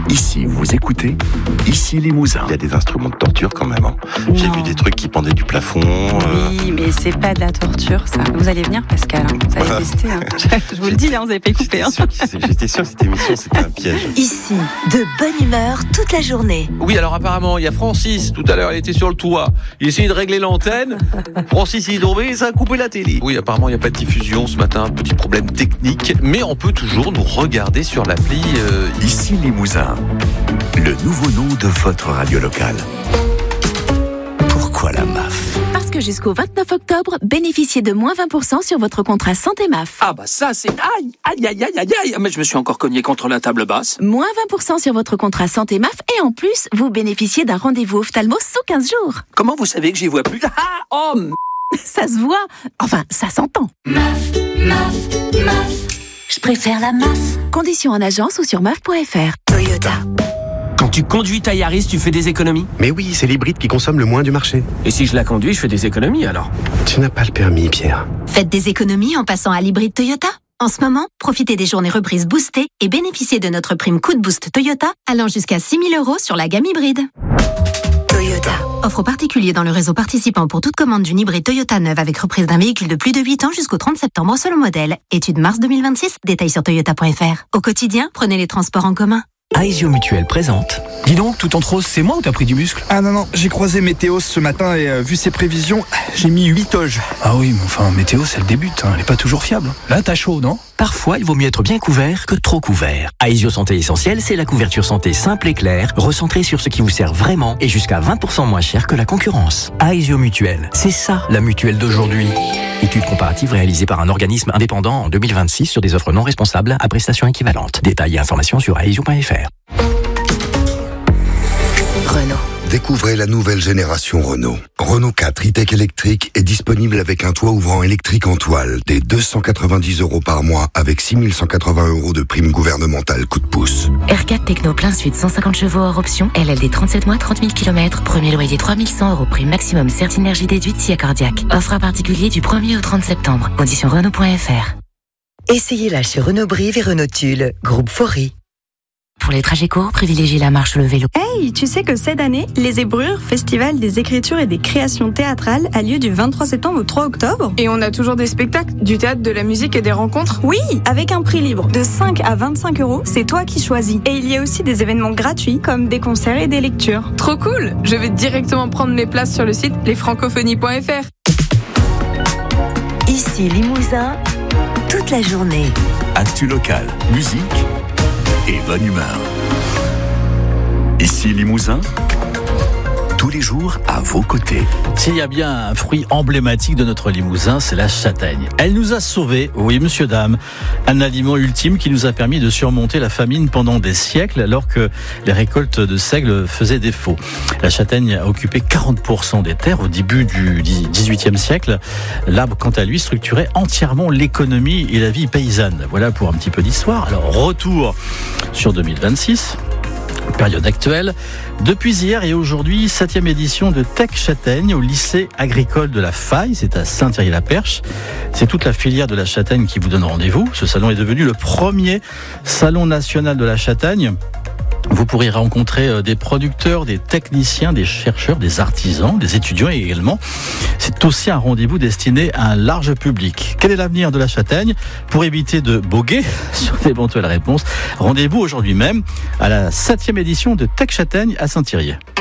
Ici, vous écoutez Ici Limousin. Il y a des instruments de torture quand même. Hein. J'ai vu des trucs qui pendaient du plafond. Oui, mais c'est pas de la torture, ça. Vous allez venir, Pascal. Hein. Vous allez tester. Hein. Je vous le dis, vous avez pas coupé. J'étais sûr que cette émission, c'était un piège. Ici, de bonne humeur toute la journée. Oui, alors apparemment, il y a Francis. Tout à l'heure, il était sur le toit. Il essayait de régler l'antenne. Francis, il est tombé et ça a coupé la télé. Oui, apparemment, il n'y a pas de diffusion ce matin. Petit problème technique. Mais on peut toujours nous regarder sur l'appli. Ici Limousin. Le nouveau nom de votre radio locale. Pourquoi la MAF ? Parce que jusqu'au 29 octobre, bénéficiez de moins 20% sur votre contrat santé MAF. Ah bah ça c'est... Aïe. Mais je me suis encore cogné contre la table basse. Moins 20% sur votre contrat santé MAF et en plus, vous bénéficiez d'un rendez-vous ophtalmo sous 15 jours. Comment vous savez que j'y vois plus? Ça se voit. Enfin, ça s'entend. MAF. Je préfère la MAF. Conditions en agence ou sur MAF.fr. Toyota. Quand tu conduis ta Yaris, tu fais des économies? Mais oui, c'est l'hybride qui consomme le moins du marché. Et si je la conduis, je fais des économies alors? Tu n'as pas le permis, Pierre. Faites des économies en passant à l'hybride Toyota. En ce moment, profitez des journées reprises boostées et bénéficiez de notre prime Coup de Boost Toyota allant jusqu'à 6 000 € sur la gamme hybride. Toyota. Offre aux particuliers dans le réseau participant pour toute commande d'une hybride Toyota neuve avec reprise d'un véhicule de plus de 8 ans jusqu'au 30 septembre selon modèle. Étude mars 2026, détails sur toyota.fr. Au quotidien, prenez les transports en commun. Aesio Mutuelle présente. Dis donc, tout en rose, c'est moi ou t'as pris du muscle? Ah non, j'ai croisé Météos ce matin et vu ses prévisions, j'ai mis 8 oges. Ah oui, mais enfin, Météos, elle débute, elle est pas toujours fiable. Là, t'as chaud, non? Parfois, il vaut mieux être bien couvert que trop couvert. Aesio Santé Essentielle, c'est la couverture santé simple et claire, recentrée sur ce qui vous sert vraiment et jusqu'à 20% moins cher que la concurrence. Aesio Mutuelle, c'est ça, la mutuelle d'aujourd'hui. Étude comparative réalisée par un organisme indépendant en 2026 sur des offres non responsables à prestations équivalentes. Détails et informations sur aesio.fr. Renault. Découvrez la nouvelle génération Renault. Renault 4 e-tech électrique est disponible avec un toit ouvrant électrique en toile dès 290 € par mois avec 6 180 € de prime gouvernementale coup de pouce. R4 Techno plein suite 150 chevaux hors option, LLD 37 mois 30 000 km, premier loyer 3 100 €, prime maximum Certinergie déduite si cardiaque. Offre à particulier du 1er au 30 septembre. Conditions Renault.fr. Essayez-la chez Renault Brive et Renault Tulle, groupe Faury. Pour les trajets courts, privilégiez la marche ou le vélo. Hey, tu sais que cette année, les Ébrures, Festival des écritures et des créations théâtrales, a lieu du 23 septembre au 3 octobre. Et on a toujours des spectacles, du théâtre, de la musique et des rencontres? Oui, avec un prix libre de 5 à 25 €, c'est toi qui choisis. Et il y a aussi des événements gratuits comme des concerts et des lectures. Trop cool! Je vais directement prendre mes places sur le site lesfrancophonies.fr. Ici Limousin, toute la journée. Actu local, musique et bonne humeur. Ici Limousin, tous les jours à vos côtés. S'il y a bien un fruit emblématique de notre Limousin, c'est la châtaigne. Elle nous a sauvés, oui monsieur dame, un aliment ultime qui nous a permis de surmonter la famine pendant des siècles alors que les récoltes de seigle faisaient défaut. La châtaigne a occupé 40% des terres au début du XVIIIe siècle. L'arbre, quant à lui, structurait entièrement l'économie et la vie paysanne. Voilà pour un petit peu d'histoire. Alors, retour sur 2026. Période actuelle. Depuis hier et aujourd'hui, 7e édition de Tech Châtaigne au lycée agricole de la Faille. C'est à Saint-Thierry-la-Perche. C'est toute la filière de la châtaigne qui vous donne rendez-vous. Ce salon est devenu le premier salon national de la châtaigne. Vous pourrez rencontrer des producteurs, des techniciens, des chercheurs, des artisans, des étudiants également. C'est aussi un rendez-vous destiné à un large public. Quel est l'avenir de la châtaigne? Pour éviter de boguer sur d'éventuelles réponses, rendez-vous aujourd'hui même à la 7e édition de Tech Châtaigne à Saint-Thierry.